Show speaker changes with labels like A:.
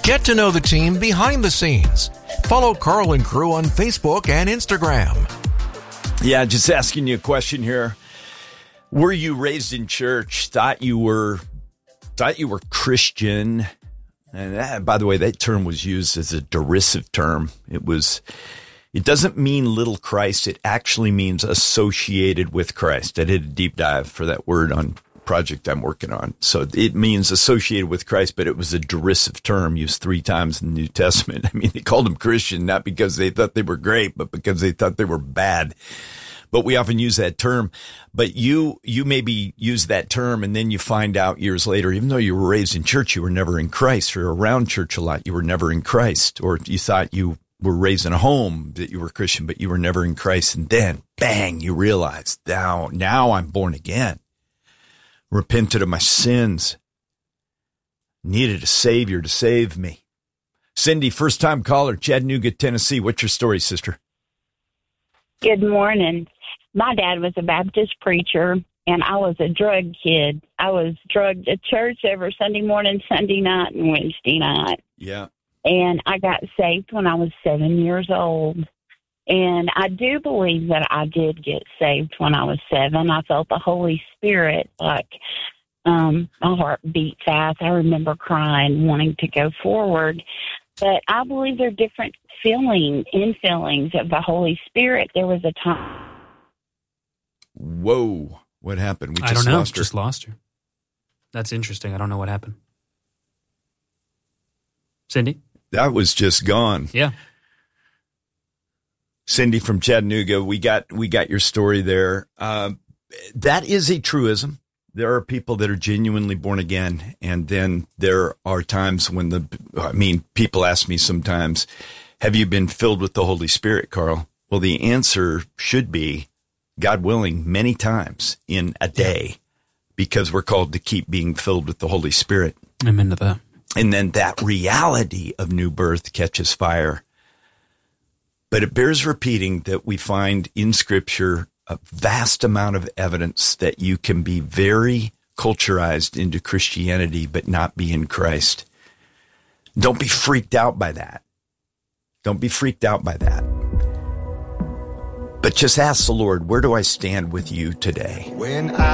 A: Get to know the team behind the scenes. Follow Carl and Crew on Facebook and Instagram.
B: Yeah, just asking you a question here. Were you raised in church? Thought you were Christian? And that, by the way, that term was used as a derisive term. It doesn't mean little Christ. It actually means associated with Christ. I did a deep dive for that word on project I'm working on. So it means associated with Christ, but it was a derisive term used 3 times in the New Testament. I mean, they called them Christian, not because they thought they were great, but because they thought they were bad. But we often use that term. But you maybe use that term and then you find out years later, even though you were raised in church, you were never in Christ, or around church a lot, you were never in Christ, or you thought you were raised in a home that you were Christian, but you were never in Christ. And then, bang, you realize, now I'm born again. Repented of my sins. Needed a Savior to save me. Cindy, first-time caller, Chattanooga, Tennessee. What's your story, sister?
C: Good morning. My dad was a Baptist preacher, and I was a drug kid. I was drugged at church every Sunday morning, Sunday night, and Wednesday night.
B: Yeah.
C: And I got saved when I was 7 years old. And I do believe that I did get saved when I was 7. I felt the Holy Spirit, like my heart beat fast. I remember crying, wanting to go forward. But I believe there are different feelings of the Holy Spirit. There was a time.
B: Whoa. What happened?
D: I don't know. Just lost her. That's interesting. I don't know what happened. Cindy?
B: That was just gone.
D: Yeah.
B: Cindy from Chattanooga, we got your story there. That is a truism. There are people that are genuinely born again, and then there are times when people ask me sometimes, have you been filled with the Holy Spirit, Carl? Well, the answer should be, God willing, many times in a day, because we're called to keep being filled with the Holy Spirit.
D: Amen to that.
B: And then that reality of new birth catches fire. But it bears repeating that we find in Scripture a vast amount of evidence that you can be very culturized into Christianity but not be in Christ. Don't be freaked out by that. Don't be freaked out by that. But just ask the Lord, where do I stand with you today?